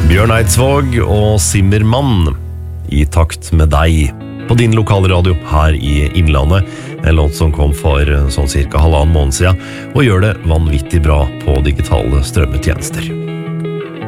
Bjørn Eidsvåg og Zimmermann I takt med deg på din lokale radio her I Innlandet. En låt som kom for sånn cirka halvannen måned siden og gjør det vanvittig bra på digitale strømmetjenester.